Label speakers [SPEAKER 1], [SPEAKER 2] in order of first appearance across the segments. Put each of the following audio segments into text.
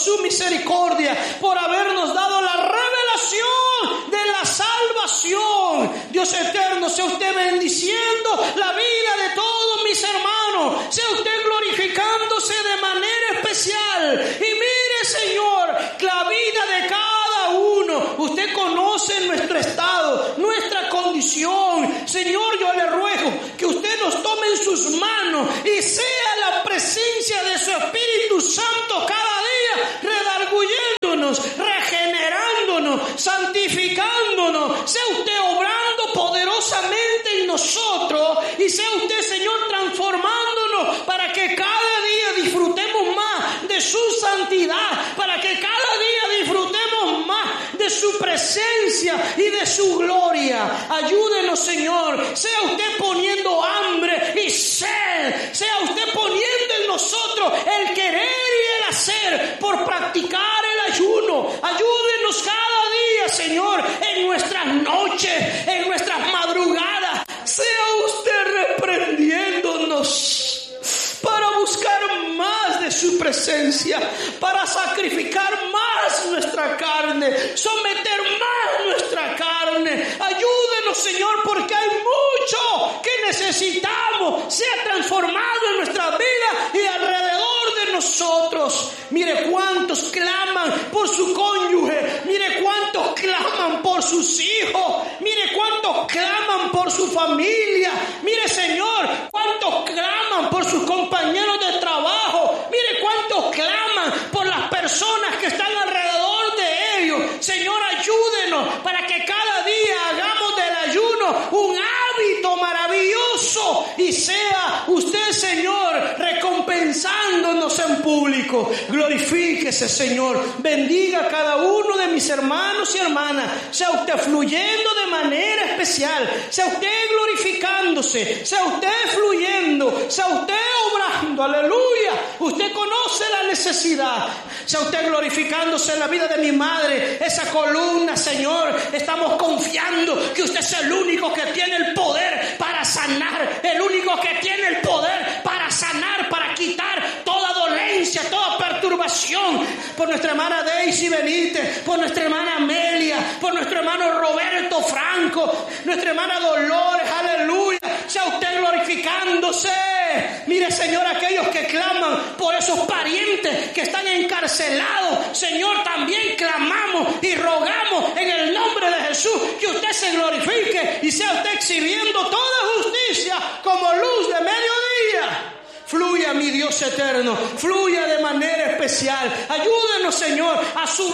[SPEAKER 1] su misericordia, por habernos dado la revelación de la salvación. Dios eterno, sea usted bendiciendo la vida de todos mis hermanos, sea usted glorificándose de manera especial. Y mire, Señor, la vida de cada uno, usted conoce nuestro estado, nuestra condición. Señor, yo le ruego que usted nos tome en sus manos y sea la presencia de su Espíritu Santo cada día redarguyéndonos, regenerándonos, santificándonos. Sea usted obrando poderosamente en nosotros y sea usted, Señor, transformándonos para que cada día disfrutemos más de su santidad, para que cada día disfrutemos más de su presencia y de su gloria. Ayúdenos, Señor, sea usted poniendo hambre y sed, sea usted poniendo en nosotros el querer y el hacer por practicar el ayuno. Ayúdenos cada día, Señor, en nuestras noches, en nuestras madrugadas. Sea usted reprendiéndonos para buscar más de su presencia, para sacrificar más nuestra carne, someter más nuestra carne. Ayúdenos, Señor, porque hay mucho que necesitamos sea transformado en nuestra vida y alrededor de nosotros. Mire cuántos claman por su cónyuge, mire cuántos claman por sus hijos, mire cuántos claman por su familia, mire, Señor, cuántos claman por sus compañeros de trabajo, mire cuántos claman por las personas que están alrededor de ellos. Señor, ayúdenos para que cada día hagamos del ayuno un hábito maravilloso y sea usted, Señor, recompensándonos en público. Glorifíquese, Señor, bendiga a cada uno de mis hermanos y hermanas. Sea usted fluyendo de manera especial, sea usted glorificándose, sea usted fluyendo, sea usted obrando. Aleluya. Usted conoce la necesidad. Sea usted glorificándose en la vida de mi madre, esa columna, Señor. Estamos confiando que usted es el único que tiene el poder para sanar, el único que tiene el poder para sanar, para quitar toda dolencia, toda perturbación. Por nuestra hermana Daisy Benítez, por nuestra hermana Amelia, por nuestro hermano Roberto Franco, nuestra hermana Dolores, aleluya. Sea usted glorificándose. Mire, Señor, aquellos que claman por esos parientes que están encarcelados, Señor, también clamamos y rogamos en el nombre de Jesús que usted se glorifique y sea usted exhibiendo toda justicia como luz de mediodía. Fluya, mi Dios eterno, fluya de manera especial. Ayúdenos, Señor, a subir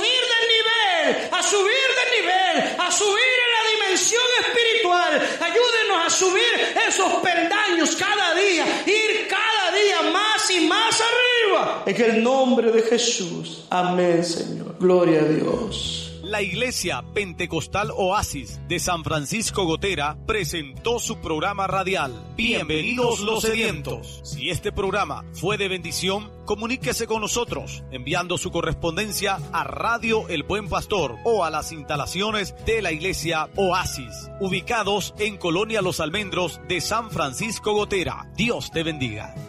[SPEAKER 1] de nivel, a subir de nivel, a subir en la dimensión espiritual. Ayúdenos a subir esos peldaños cada día, ir cada día más y más arriba. En el nombre de Jesús. Amén, Señor. Gloria a Dios.
[SPEAKER 2] La Iglesia Pentecostal Oasis de San Francisco Gotera presentó su programa radial Bienvenidos los Sedientos. Si este programa fue de bendición, comuníquese con nosotros enviando su correspondencia a Radio El Buen Pastor o a las instalaciones de la Iglesia Oasis, ubicados en Colonia Los Almendros de San Francisco Gotera. Dios te bendiga.